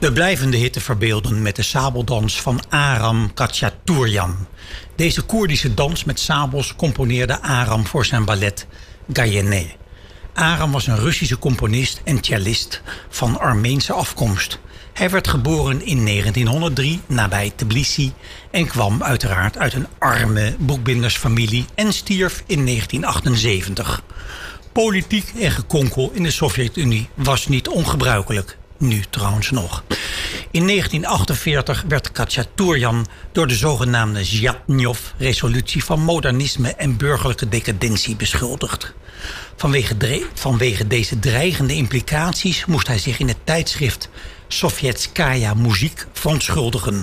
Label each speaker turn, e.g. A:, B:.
A: De blijvende hitte verbeelden met de sabeldans van Aram Khachaturian. Deze Koerdische dans met sabels componeerde Aram voor zijn ballet Gayane. Aram was een Russische componist en cellist van Armeense afkomst. Hij werd geboren in 1903 nabij Tbilisi en kwam uiteraard uit een arme boekbindersfamilie en stierf in 1978. Politiek en gekonkel in de Sovjet-Unie was niet ongebruikelijk. Nu trouwens nog. In 1948 werd Khachaturian door de zogenaamde Zjatnjov-resolutie van modernisme en burgerlijke decadentie beschuldigd. Vanwege deze dreigende implicaties moest hij zich in het tijdschrift Sovjetskaya Muziek verontschuldigen.